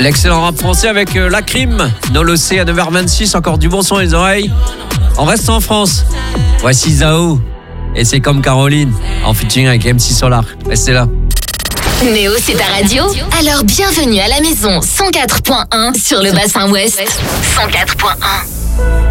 L'excellent rap français avec La Crime, Nolo C à 9h26, encore du bon son et les oreilles. On reste en France. Voici Zao. Et c'est comme Caroline, en featuring avec MC Solar. Restez là. Néo, c'est ta radio? Alors bienvenue à la maison 104.1 sur le bassin ouest. 104.1.